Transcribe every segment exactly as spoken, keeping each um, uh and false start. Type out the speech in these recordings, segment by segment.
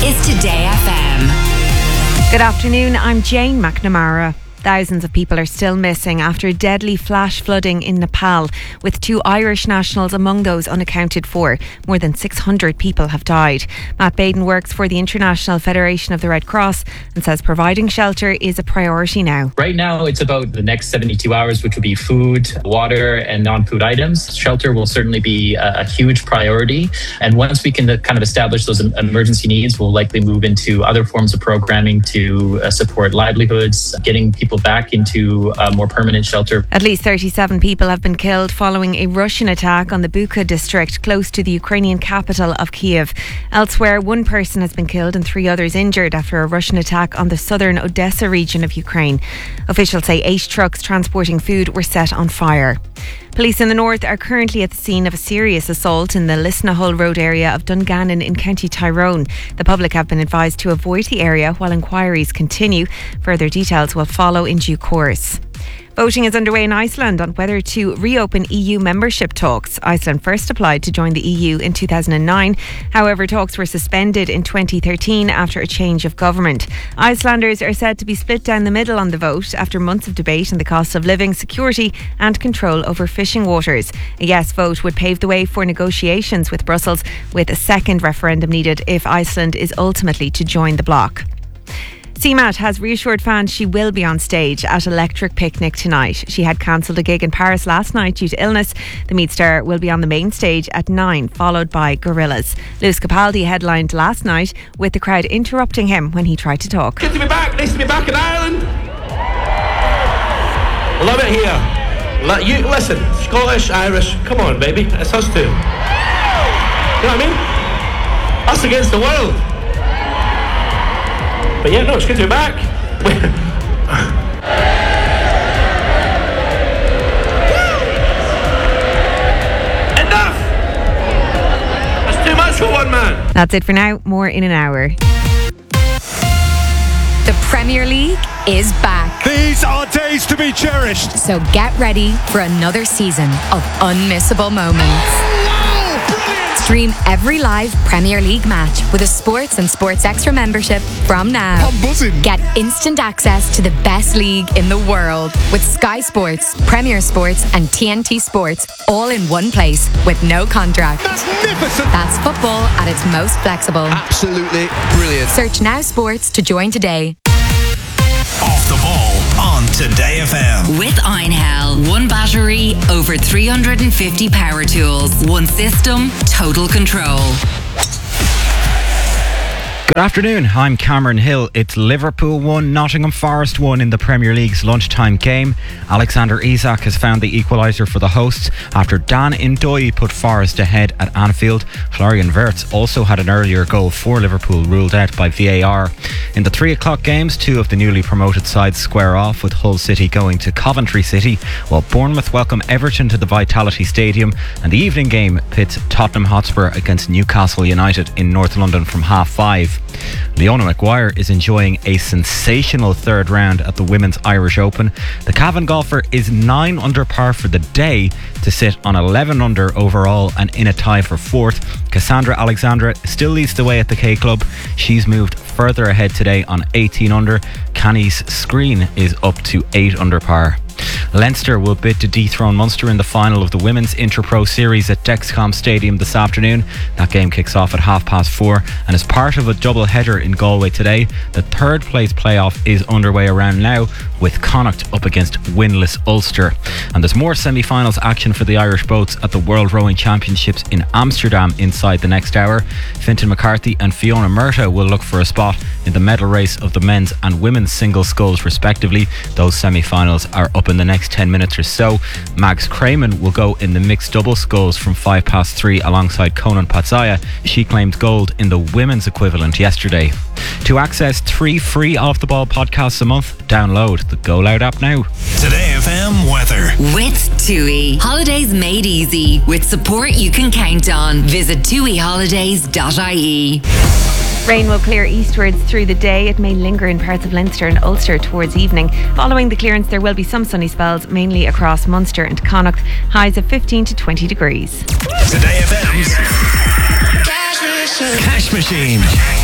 is Today F M. Good afternoon, I'm Jane McNamara. Thousands of people are still missing after deadly flash flooding in Nepal, with two Irish nationals among those unaccounted for. More than six hundred people have died. Matt Baden works for the International Federation of the Red Cross and says providing shelter is a priority now. Right now, it's about the next seventy-two hours, which will be food, water, and non-food items. Shelter will certainly be a, a huge priority. And once we can kind of establish those emergency needs, we'll likely move into other forms of programming to uh, support livelihoods, getting people back into uh, more permanent shelter. At least thirty-seven people have been killed following a Russian attack on the Bucha district close to the Ukrainian capital of Kiev. Elsewhere, one person has been killed and three others injured after a Russian attack on the southern Odessa region of Ukraine. Officials say eight trucks transporting food were set on fire. Police in the north are currently at the scene of a serious assault in the Lisnahull Road area of Dungannon in County Tyrone. The public have been advised to avoid the area while inquiries continue. Further details will follow in due course. Voting is underway in Iceland on whether to reopen E U membership talks. Iceland first applied to join the E U in two thousand nine. However, talks were suspended in twenty thirteen after a change of government. Icelanders are said to be split down the middle on the vote after months of debate on the cost of living, security and control over fishing waters. A yes vote would pave the way for negotiations with Brussels, with a second referendum needed if Iceland is ultimately to join the bloc. C MAT has reassured fans she will be on stage at Electric Picnic tonight. She had cancelled a gig in Paris last night due to illness. The Meat star will be on the main stage at nine, followed by Gorillaz. Lewis Capaldi headlined last night, with the crowd interrupting him when he tried to talk. Good to be back. Nice to be back in Ireland. Love it here. Let you listen, Scottish, Irish. Come on, baby. It's us two. You know what I mean? Us against the world. But yeah, no, it's good to be back. Enough! That's too much for one man. That's it for now. More in an hour. The Premier League is back. These are days to be cherished. So get ready for another season of unmissable moments. Stream every live Premier League match with a Sports and Sports Extra membership from now. I'm buzzing. Get instant access to the best league in the world with Sky Sports, Premier Sports and T N T Sports all in one place with no contract. Magnificent. That's football at its most flexible. Absolutely brilliant. Search Now Sports to join today. Off the ball on Today F M. With Einhell, one battery, over three hundred fifty power tools, one system, total control. Good afternoon, I'm Cameron Hill. It's Liverpool one, Nottingham Forest one in the Premier League's lunchtime game. Alexander Isak has found the equaliser for the hosts after Dan Ndoye put Forest ahead at Anfield. Florian Wirtz also had an earlier goal for Liverpool ruled out by V A R. In the three o'clock games, two of the newly promoted sides square off, with Hull City going to Coventry City, while Bournemouth welcome Everton to the Vitality Stadium, and the evening game pits Tottenham Hotspur against Newcastle United in North London from half five. Leona Maguire is enjoying a sensational third round at the Women's Irish Open. The Cavan golfer is nine under par for the day to sit on eleven under overall and in a tie for fourth. Cassandra Alexandra still leads the way at the K Club. She's moved further ahead today on eighteen under. Canny's screen is up to eight under par. Leinster will bid to dethrone Munster in the final of the Women's Interpro Series at Dexcom Stadium this afternoon. That game kicks off at half past four, and as part of a double header in Galway today, the third place playoff is underway around now, with Connacht up against winless Ulster. And there's more semi-finals action for the Irish boats at the World Rowing Championships in Amsterdam inside the next hour. Fintan McCarthy and Fiona Murtagh will look for a spot in the medal race of the men's and women's single sculls respectively. Those semi-finals are up in the next ten minutes or so. Mags Crayman will go in the mixed double sculls from five past three alongside Conan Patsaya. She claimed gold in the women's equivalent yesterday. To access three free Off the Ball podcasts a month, download the Go Loud app now. Today F M weather. With TUI. Holidays made easy with support you can count on. Visit tui holidays dot I E. Rain will clear eastwards through the day. It may linger in parts of Leinster and Ulster towards evening. Following the clearance, there will be some sunny spells, mainly across Munster and Connacht. Highs of fifteen to twenty degrees. Today F M's Cash Machine.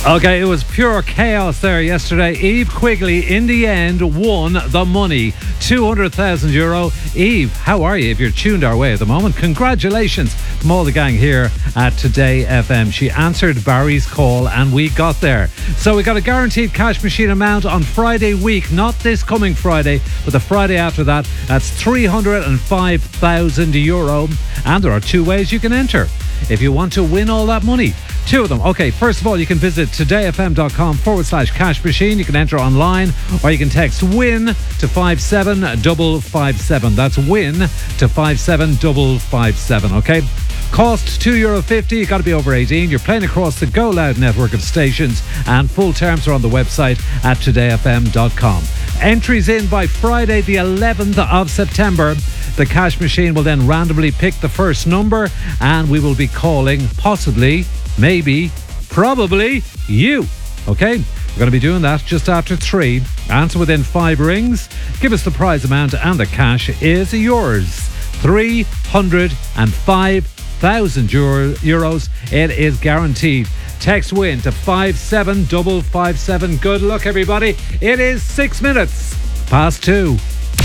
Okay, it was pure chaos there yesterday. Eve Quigley, in the end, won the money. two hundred thousand euro. Eve, how are you if you're tuned our way at the moment? Congratulations from all the gang here at Today F M. She answered Barry's call and we got there. So we got a guaranteed cash machine amount on Friday week, not this coming Friday, but the Friday after that. That's three hundred five thousand euro. And there are two ways you can enter if you want to win all that money. Two of them. Okay, first of all, you can visit todayfm.com forward slash cash machine. You can enter online or you can text WIN to five seven five five seven. That's WIN to five seven five five seven, okay? Cost two euro fifty. You've got to be over eighteen. You're playing across the Go Loud network of stations and full terms are on the website at today f m dot com. Entries in by Friday the eleventh of September. The cash machine will then randomly pick the first number and we will be calling possibly, maybe, probably you. Okay? We're going to be doing that just after three. Answer within five rings. Give us the prize amount and the cash is yours. three hundred five thousand euros. It is guaranteed. Text WIN to five seven five five seven. Good luck, everybody. It is six minutes past two.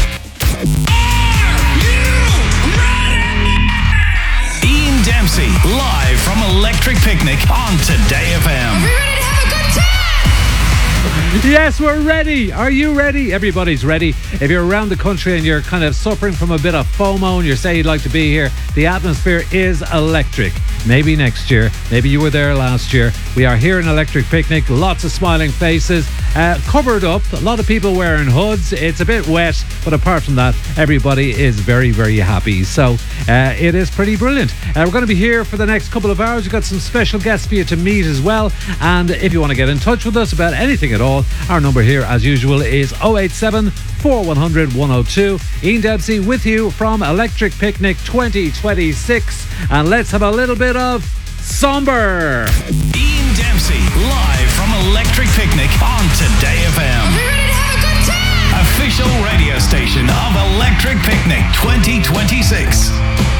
Ian Dempsey, live from Electric Picnic on Today F M. Are we ready to have a good time? Yes, we're ready. Are you ready? Everybody's ready. If you're around the country and you're kind of suffering from a bit of FOMO and you're saying you'd like to be here, the atmosphere is electric. Maybe next year. Maybe you were there last year. We are here in Electric Picnic. Lots of smiling faces. Uh, covered up. A lot of people wearing hoods. It's a bit wet, but apart from that, everybody is very, very happy. So uh, it is pretty brilliant. Uh, we're going to be here for the next couple of hours. We've got some special guests for you to meet as well. And if you want to get in touch with us about anything at all, our number here, as usual, is oh eight seven, four one zero zero, one oh two. Ian Dempsey with you from Electric Picnic twenty twenty-six. And let's have a little bit of Somber. Ian Dempsey, live from Electric Picnic on Today F M.